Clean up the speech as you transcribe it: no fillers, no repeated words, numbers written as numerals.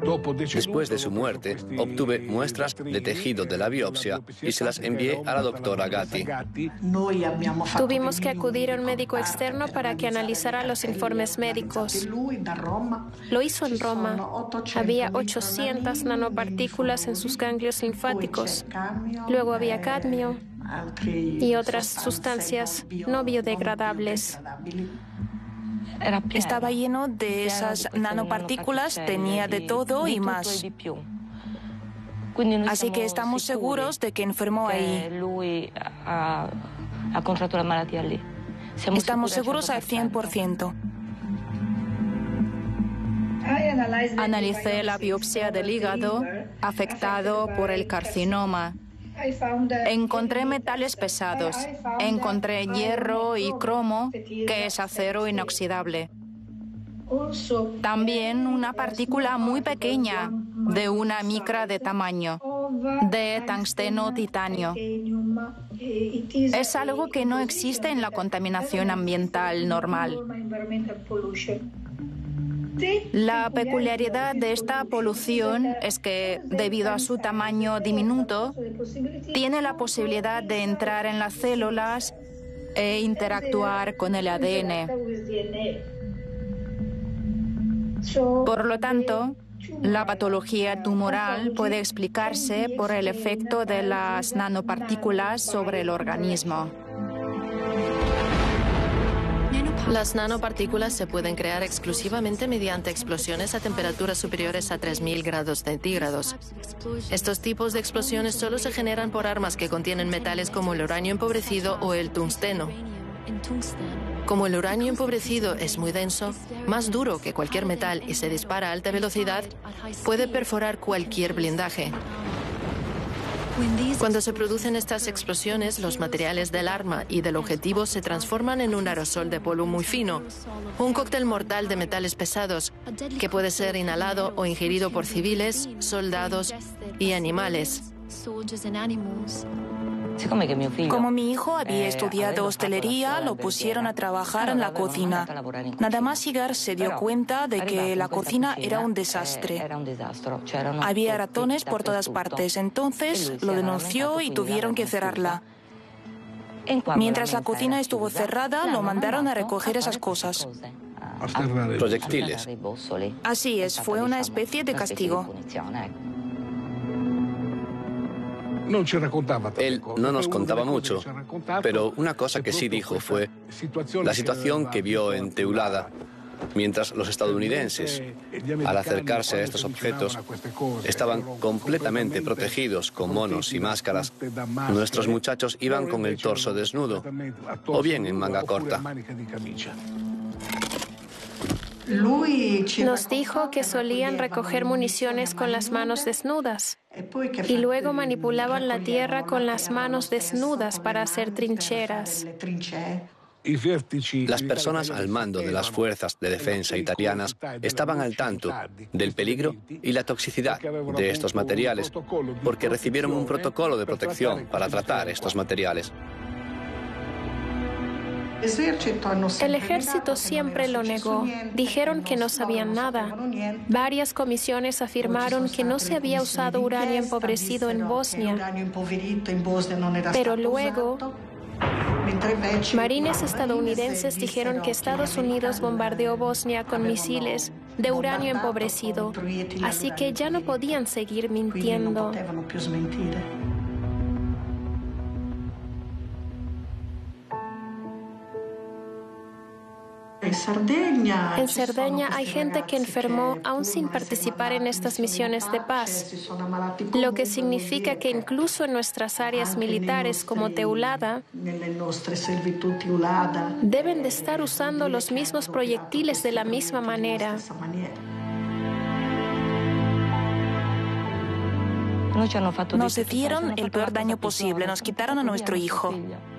Después de su muerte, obtuve muestras de tejido de la biopsia y se las envié a la doctora Gatti. Tuvimos que acudir a un médico externo para que analizara los informes médicos. Lo hizo en Roma. Había 800 nanopartículas en sus ganglios linfáticos. Luego había cadmio y otras sustancias no biodegradables. Estaba lleno de esas nanopartículas, tenía de todo y más. Así que estamos seguros de que enfermó ahí. Estamos seguros al 100%. Analicé la biopsia del hígado afectado por el carcinoma. Encontré metales pesados. Encontré hierro y cromo, que es acero inoxidable. También una partícula muy pequeña, de una micra de tamaño, de tungsteno titanio. Es algo que no existe en la contaminación ambiental normal. La peculiaridad de esta polución es que, debido a su tamaño diminuto, tiene la posibilidad de entrar en las células e interactuar con el ADN. Por lo tanto, la patología tumoral puede explicarse por el efecto de las nanopartículas sobre el organismo. Las nanopartículas se pueden crear exclusivamente mediante explosiones a temperaturas superiores a 3000 grados centígrados. Estos tipos de explosiones solo se generan por armas que contienen metales como el uranio empobrecido o el tungsteno. Como el uranio empobrecido es muy denso, más duro que cualquier metal y se dispara a alta velocidad, puede perforar cualquier blindaje. Cuando se producen estas explosiones, los materiales del arma y del objetivo se transforman en un aerosol de polvo muy fino, un cóctel mortal de metales pesados que puede ser inhalado o ingerido por civiles, soldados y animales. Como mi hijo había estudiado hostelería, lo pusieron a trabajar en la cocina. Nada más llegar se dio cuenta de que la cocina era un desastre. Había ratones por todas partes, entonces lo denunció y tuvieron que cerrarla. Mientras la cocina estuvo cerrada, lo mandaron a recoger esas cosas. Proyectiles. Así es, fue una especie de castigo. Él no nos contaba mucho, pero una cosa que sí dijo fue la situación que vio en Teulada, mientras los estadounidenses, al acercarse a estos objetos, estaban completamente protegidos con monos y máscaras. Nuestros muchachos iban con el torso desnudo, o bien en manga corta. Nos dijo que solían recoger municiones con las manos desnudas y luego manipulaban la tierra con las manos desnudas para hacer trincheras. Las personas al mando de las fuerzas de defensa italianas estaban al tanto del peligro y la toxicidad de estos materiales porque recibieron un protocolo de protección para tratar estos materiales. El ejército siempre lo negó. Dijeron que no sabían nada. Varias comisiones afirmaron que no se había usado uranio empobrecido en Bosnia. Pero luego, marines estadounidenses dijeron que Estados Unidos bombardeó Bosnia con misiles de uranio empobrecido. Así que ya no podían seguir mintiendo. En Cerdeña hay gente que enfermó aún sin participar en estas misiones de paz, lo que significa que incluso en nuestras áreas militares como Teulada deben de estar usando los mismos proyectiles de la misma manera. Nos hicieron el peor daño posible, nos quitaron a nuestro hijo.